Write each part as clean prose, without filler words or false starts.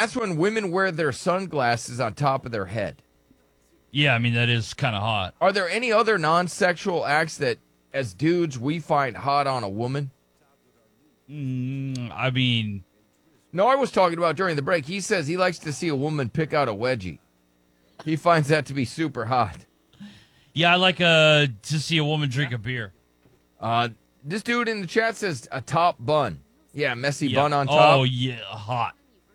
that's when women wear their sunglasses on top of their head. Yeah, I mean, that is kind of hot. Are there any other non-sexual acts that, as dudes, we find hot on a woman? I mean... No, I was talking about during the break. He says he likes to see a woman pick out a wedgie. He finds that to be super hot. Yeah, I like to see a woman drink a beer. This dude in the chat says a top bun. Yeah, messy bun on top. Oh, yeah, hot.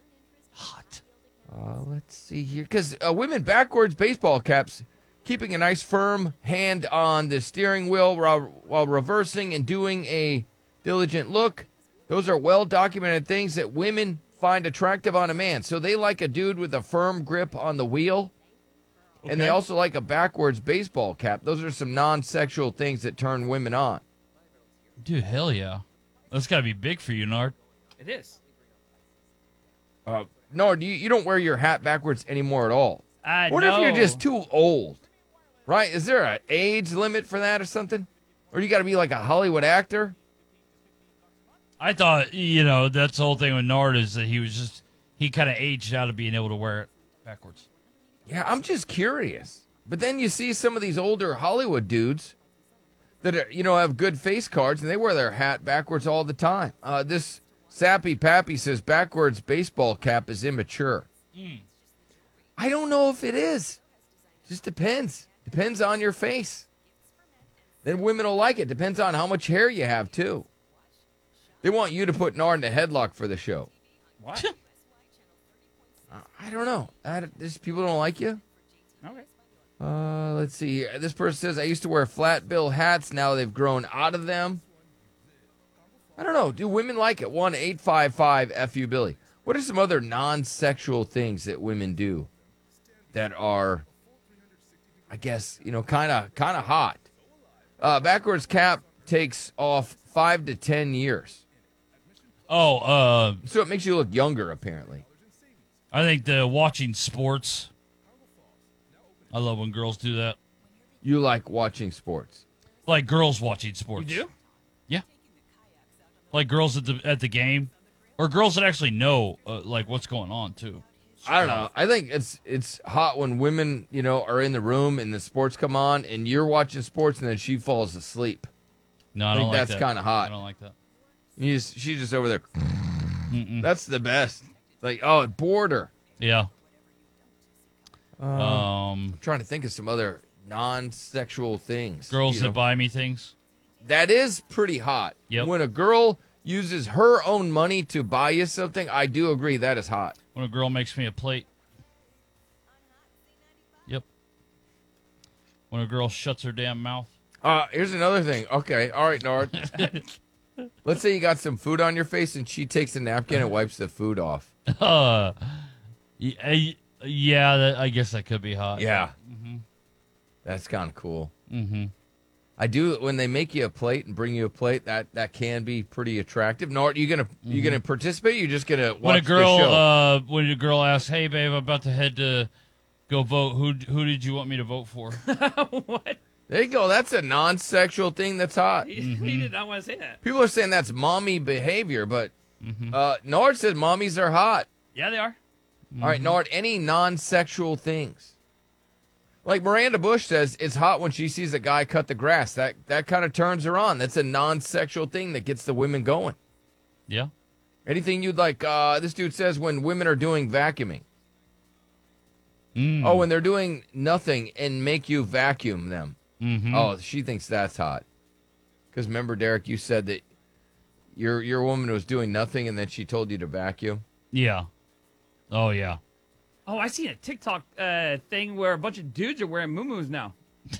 Let's see here. Because women backwards baseball caps, keeping a nice firm hand on the steering wheel while reversing and doing a diligent look. Those are well-documented things that women find attractive on a man. So they like a dude with a firm grip on the wheel. Okay. And they also like a backwards baseball cap. Those are some non-sexual things that turn women on. Dude, hell yeah. That's got to be big for you, Nard. It is. Nard, you don't wear your hat backwards anymore at all. What if you're just too old? Right? Is there an age limit for that or something? Or you got to be like a Hollywood actor? I thought, that's the whole thing with Nard is that he kind of aged out of being able to wear it backwards. Yeah, I'm just curious. But then you see some of these older Hollywood dudes that are, have good face cards, and they wear their hat backwards all the time. This Sappy Pappy says backwards baseball cap is immature. I don't know if it is. Just depends. Depends on your face. Then women will like it. Depends on how much hair you have, too. They want you to put Nard in a headlock for the show. What? I don't know. These people don't like you? Okay. Let's see here. This person says, I used to wear flat bill hats. Now they've grown out of them. I don't know. Do women like it? 1-855-FU-Billy. What are some other non-sexual things that women do that are, I guess, kind of hot? Backwards cap takes off 5 to 10 years. Oh, so it makes you look younger, apparently. I think the watching sports. I love when girls do that. You like watching sports? Like girls watching sports. You do? Yeah. Like girls at the game, or girls that actually know like what's going on too. I don't know. I think it's hot when women, are in the room and the sports come on and you're watching sports and then she falls asleep. No, I don't like that. That's kind of hot. I don't like that. She's just over there. That's the best. Like, oh, it bored her. Yeah. I'm trying to think of some other non-sexual things. Girls that buy me things. That is pretty hot. Yep. When a girl uses her own money to buy you something, I do agree that is hot. When a girl makes me a plate. Yep. When a girl shuts her damn mouth. Here's another thing. Okay, all right, Nard. Let's say you got some food on your face and she takes a napkin and wipes the food off. Yeah, I guess that could be hot. Yeah. That's kind of cool. Mm-hmm. I do, when they make you a plate and bring you a plate, that can be pretty attractive. Nard, you gonna participate? You're just gonna watch the show? When a girl asks, "Hey, babe, I'm about to head to go vote. Who did you want me to vote for?" What? There you go. That's a non-sexual thing that's hot. He did not want to say that. People are saying that's mommy behavior, but Nard said mommies are hot. Yeah, they are. All right, Nard, any non-sexual things? Like Miranda Bush says, it's hot when she sees a guy cut the grass. That kind of turns her on. That's a non-sexual thing that gets the women going. Yeah. Anything you'd like? This dude says when women are doing vacuuming. Oh, when they're doing nothing and make you vacuum them. Oh, she thinks that's hot. Because remember, Derek, you said that your woman was doing nothing and then she told you to vacuum? Yeah. Oh, yeah. Oh, I seen a TikTok thing where a bunch of dudes are wearing muumuus now.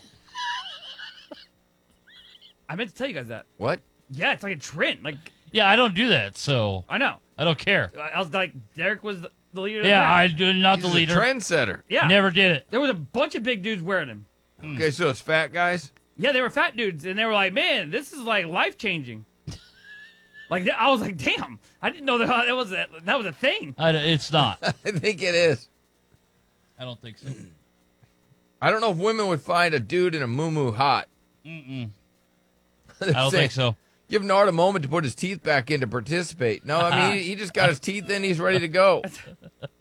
I meant to tell you guys that. What? Yeah, it's like a trend. Like, yeah, I don't do that, so I know. I don't care. I was like, Derek was the leader. Yeah, of I do not He's the leader. A trendsetter. Yeah, never did it. There was a bunch of big dudes wearing them. Okay, so it's fat guys. Yeah, they were fat dudes, and they were like, "Man, this is like life changing." Like, I was like, "Damn, I didn't know that was a thing." It's not. I think it is. I don't think so. I don't know if women would find a dude in a muumuu hot. I don't think so. Give Nard a moment to put his teeth back in to participate. No, I mean, he just got his teeth in. He's ready to go.